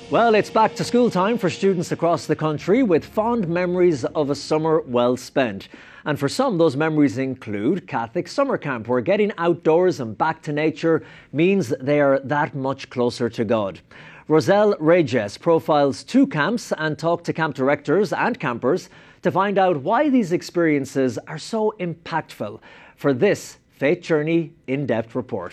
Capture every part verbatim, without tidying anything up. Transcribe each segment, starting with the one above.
Well, it's back to school time for students across the country with fond memories of a summer well spent. And for some, those memories include Catholic Summer Camp, where getting outdoors and back to nature means they are that much closer to God. Roselle Reyes profiles two camps and talked to camp directors and campers to find out why these experiences are so impactful for this Faith Journey in-depth report.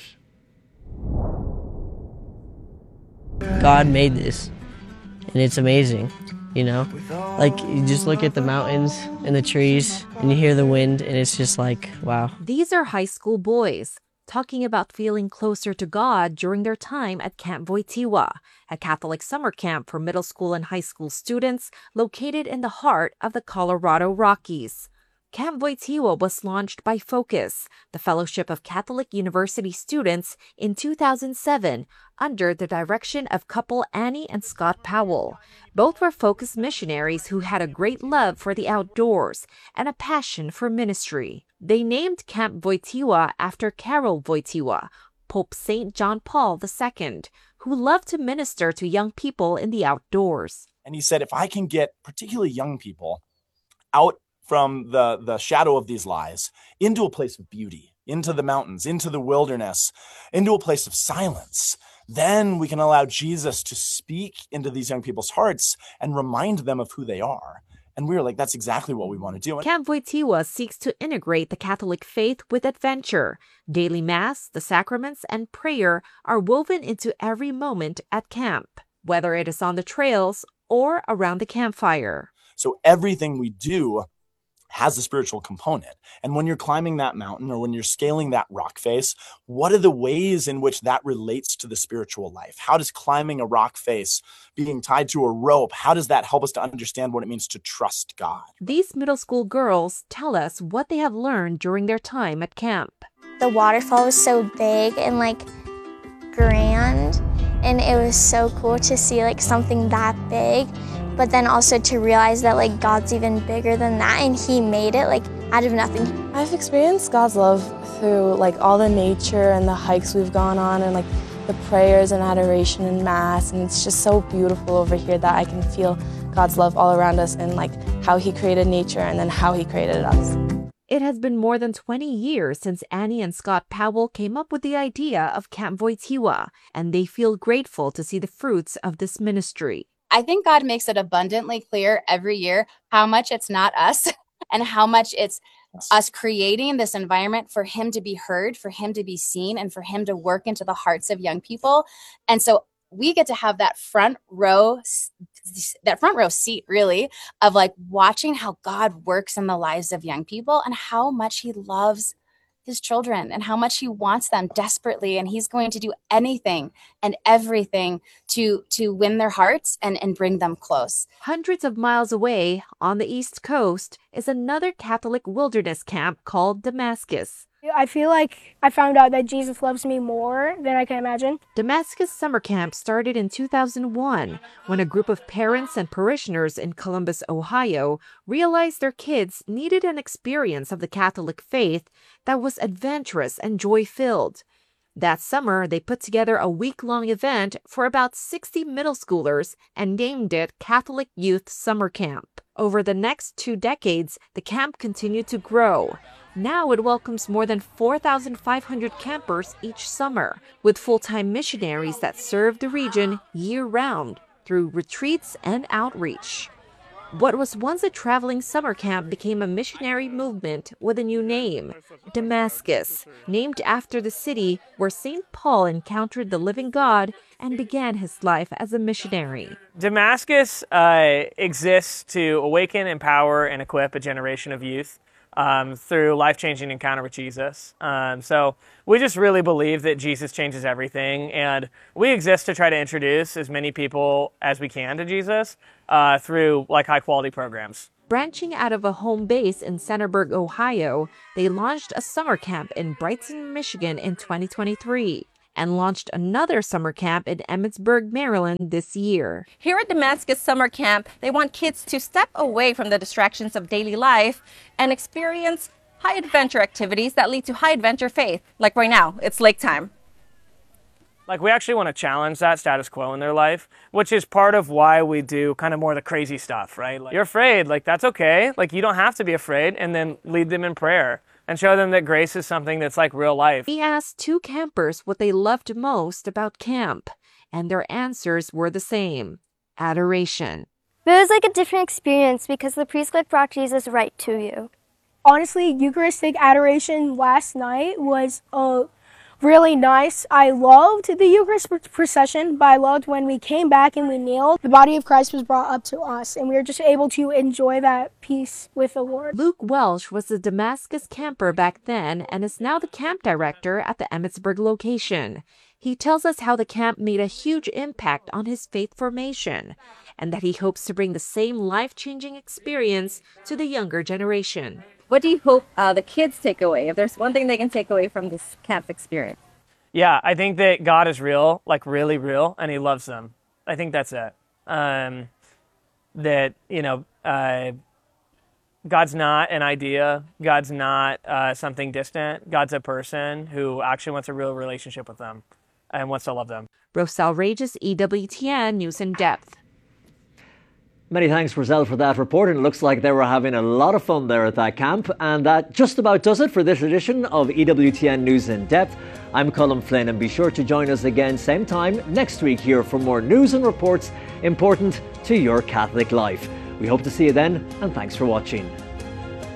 God made this, and it's amazing, you know? Like, you just look at the mountains and the trees, and you hear the wind, and it's just like, wow. These are high school boys talking about feeling closer to God during their time at Camp Wojtyła, a Catholic summer camp for middle school and high school students located in the heart of the Colorado Rockies. Camp Wojtyła was launched by Focus, the Fellowship of Catholic University Students, in two thousand seven under the direction of couple Annie and Scott Powell. Both were Focus missionaries who had a great love for the outdoors and a passion for ministry. They named Camp Wojtyła after Karol Wojtyła, Pope Saint John Paul the Second, who loved to minister to young people in the outdoors. And he said, if I can get particularly young people out from the, the shadow of these lies into a place of beauty, into the mountains, into the wilderness, into a place of silence, then we can allow Jesus to speak into these young people's hearts and remind them of who they are. And we were like, that's exactly what we want to do. Camp Wojtyła seeks to integrate the Catholic faith with adventure. Daily Mass, the sacraments, and prayer are woven into every moment at camp, whether it is on the trails or around the campfire. So everything we do has a spiritual component. And when you're climbing that mountain or when you're scaling that rock face, what are the ways in which that relates to the spiritual life? How does climbing a rock face, being tied to a rope, how does that help us to understand what it means to trust God? These middle school girls tell us what they have learned during their time at camp. The waterfall was so big and like grand, and it was so cool to see like something that big. But then also to realize that like God's even bigger than that, and he made it like out of nothing. I've experienced God's love through like all the nature and the hikes we've gone on and like the prayers and adoration and mass, and it's just so beautiful over here that I can feel God's love all around us and like how he created nature and then how he created us. It has been more than twenty years since Annie and Scott Powell came up with the idea of Camp Wojtyła, and they feel grateful to see the fruits of this ministry. I think God makes it abundantly clear every year how much it's not us and how much it's us creating this environment for him to be heard, for him to be seen, and for him to work into the hearts of young people. And so we get to have that front row, that front row seat really of like watching how God works in the lives of young people and how much he loves his children and how much he wants them desperately, and he's going to do anything and everything to to win their hearts and, and bring them close. Hundreds of miles away on the East Coast is another Catholic wilderness camp called Damascus. I feel like I found out that Jesus loves me more than I can imagine. Damascus Summer Camp started in two thousand one when a group of parents and parishioners in Columbus, Ohio, realized their kids needed an experience of the Catholic faith that was adventurous and joy-filled. That summer, they put together a week-long event for about sixty middle schoolers and named it Catholic Youth Summer Camp. Over the next two decades, the camp continued to grow. Now it welcomes more than four thousand five hundred campers each summer, with full-time missionaries that serve the region year-round through retreats and outreach. What was once a traveling summer camp became a missionary movement with a new name, Damascus, named after the city where Saint Paul encountered the living God and began his life as a missionary. Damascus uh, exists to awaken, empower, and equip a generation of youth Um, through life-changing encounter with Jesus. Um, so we just really believe that Jesus changes everything, and we exist to try to introduce as many people as we can to Jesus uh, through like high-quality programs. Branching out of a home base in Centerburg, Ohio, they launched a summer camp in Brighton, Michigan in twenty twenty-three. And launched another summer camp in Emmitsburg, Maryland this year. Here at Damascus Summer Camp, they want kids to step away from the distractions of daily life and experience high adventure activities that lead to high adventure faith. Like right now, it's lake time. Like, we actually want to challenge that status quo in their life, which is part of why we do kind of more of the crazy stuff, right? Like, you're afraid, like, that's okay. Like, you don't have to be afraid, and then lead them in prayer and show them that grace is something that's like real life. We asked two campers what they loved most about camp, and their answers were the same: adoration. But it was like a different experience because the priest like brought Jesus right to you. Honestly, Eucharistic adoration last night was uh, really nice. I loved the Eucharist procession, but I loved when we came back and we kneeled. The body of Christ was brought up to us, and we were just able to enjoy that peace with the Lord. Luke Welsh was the Damascus camper back then and is now the camp director at the Emmitsburg location. He tells us how the camp made a huge impact on his faith formation, and that he hopes to bring the same life-changing experience to the younger generation. What do you hope uh, the kids take away, if there's one thing they can take away from this camp experience? Yeah, I think that God is real, like really real, and he loves them. I think that's it. Um, that, you know, uh, God's not an idea. God's not uh, something distant. God's a person who actually wants a real relationship with them and wants to love them. Roselle Regis, E W T N News in Depth. Many thanks, Roselle, for that report. And it looks like they were having a lot of fun there at that camp. And that just about does it for this edition of E W T N News in Depth. I'm Colin Flynn, and be sure to join us again same time next week here for more news and reports important to your Catholic life. We hope to see you then, and thanks for watching.